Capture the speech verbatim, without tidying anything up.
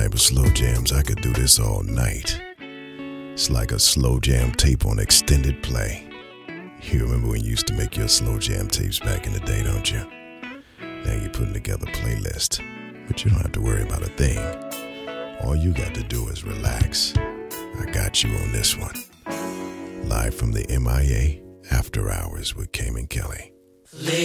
type of slow jams. I could do this all night. It's like a slow jam tape on extended play. You remember when you used to make your slow jam tapes back in the day, don't you? Now you're putting together a playlist, but you don't have to worry about a thing. All you got to do is relax. I got you on this one. Live from the M I A After Hours with Cayman Kelly.